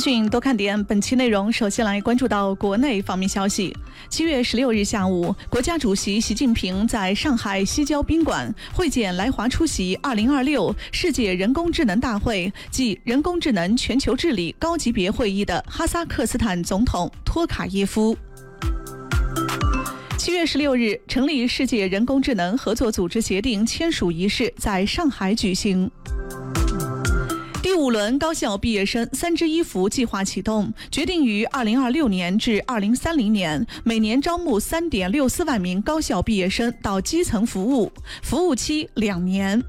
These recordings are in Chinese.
讯多看点，本期内容首先来关注到国内方面消息。7月16日下午，国家主席习近平在上海西郊宾馆会见来华出席2026世界人工智能大会暨人工智能全球治理高级别会议的哈萨克斯坦总统托卡耶夫。7月16日，成立世界人工智能合作组织协定签署仪式在上海举行。第5轮高校毕业生3支1扶计划启动，决定于2026年至2030年每年招募3.64万名高校毕业生到基层服务，服务期2年。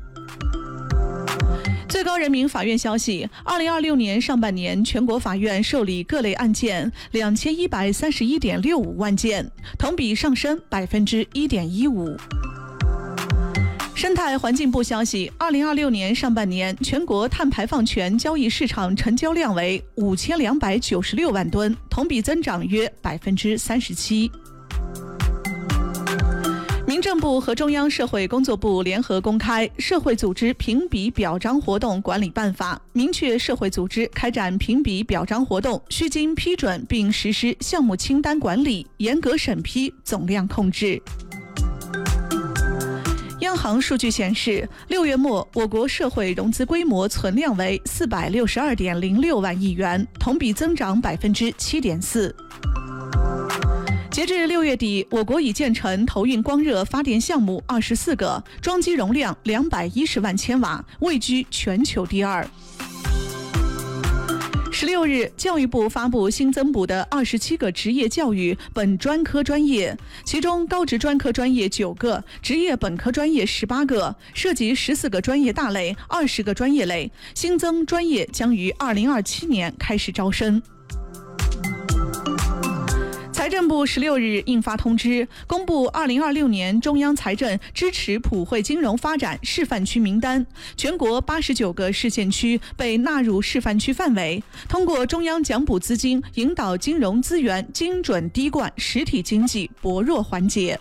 最高人民法院消息，2026年上半年全国法院受理各类案件2131.65万件，同比上升1.15%。生态环境部消息，2026年上半年全国碳排放权交易市场成交量为5296万吨，同比增长约37%。民政部和中央社会工作部联合公开《社会组织评比表彰活动管理办法》，明确社会组织开展评比表彰活动需经批准并实施项目清单管理，严格审批，总量控制。央行数据显示，6月末我国社会融资规模存量为462.06万亿元，同比增长7.4%。截至6月底，我国已建成投运光热发电项目24个，装机容量210万千瓦，位居全球第2。16日，教育部发布新增补的27个职业教育本专科专业，其中高职专科专业9个，职业本科专业18个，涉及14个专业大类、20个专业类。新增专业将于2027年开始招生。财政部16日印发通知，公布2026年中央财政支持普惠金融发展示范区名单，全国89个市县区被纳入示范区范围，通过中央奖补资金引导金融资源精准滴灌实体经济薄弱环节。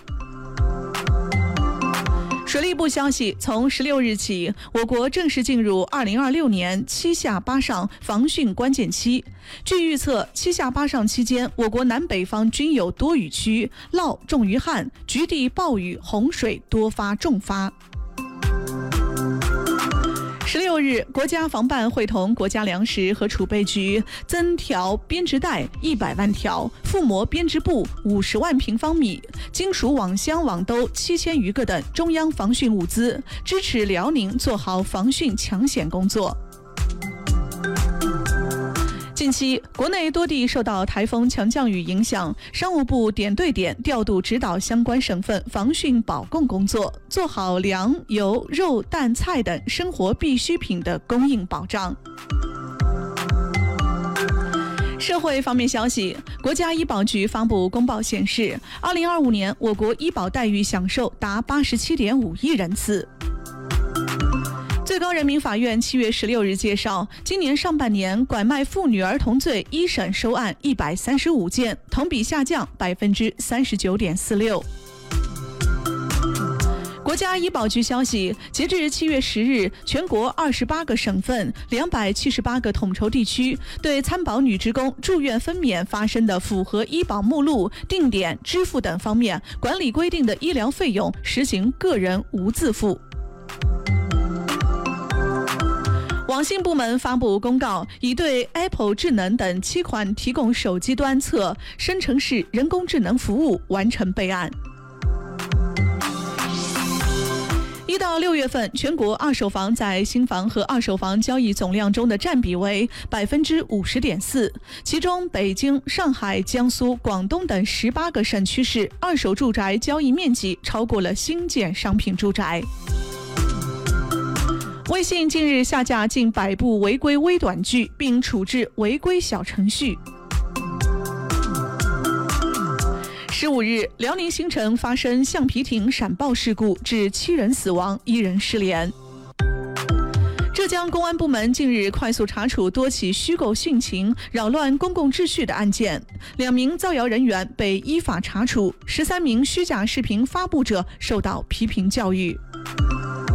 水利部消息，从16日起，我国正式进入2026年7下8上防汛关键期。据预测，7下8上期间，我国南北方均有多雨区，涝重于旱，局地暴雨、洪水多发重发。16日，国家防办会同国家粮食和储备局增调编织袋100万条，覆膜编织布50万平方米，金属网箱网兜7000余个等中央防汛物资，支持辽宁做好防汛抢险工作。近期，国内多地受到台风强降雨影响，商务部点对点调度指导相关省份防汛保供工作，做好粮、油、肉、蛋、菜等生活必需品的供应保障。社会方面消息，国家医保局发布公报显示，2025年我国医保待遇享受达87.5亿人次。最高人民法院7月16日介绍，今年上半年拐卖妇女儿童罪一审收案135件，同比下降39.46%。国家医保局消息，截至7月10日，全国28个省份、278个统筹地区对参保女职工住院分娩发生的符合医保目录、定点、支付等方面管理规定的医疗费用实行个人无自负。网信部门发布公告，已对 Apple 智能等7款提供手机端测生成式人工智能服务完成备案。1到6月份，全国二手房在新房和二手房交易总量中的占比为50.4%，其中北京、上海、江苏、广东等18个省区市二手住宅交易面积超过了新建商品住宅。微信近日下架近100部违规微短剧，并处置违规小程序。15日，辽宁新城发生橡皮艇闪爆事故，致7人死亡，1人失联。浙江公安部门近日快速查处多起虚构殉情、扰乱公共秩序的案件，2名造谣人员被依法查处，13名虚假视频发布者受到批评教育。